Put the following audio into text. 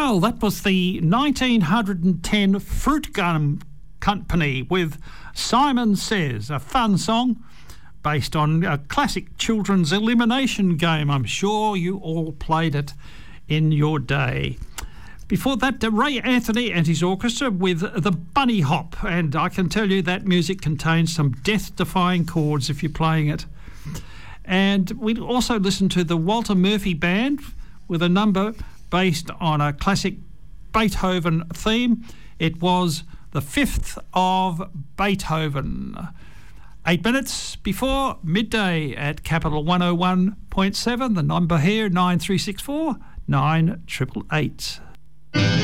Well, that was the 1910 Fruit Gum Company with Simon Says, a fun song based on a classic children's elimination game. I'm sure you all played it in your day. Before that, Ray Anthony and his orchestra with the Bunny Hop, and I can tell you that music contains some death-defying chords if you're playing it. And we also listened to the Walter Murphy Band with a number based on a classic Beethoven theme. It was the Fifth of Beethoven. 8 minutes before midday at Capital 101.7. The number here, 9364 9888.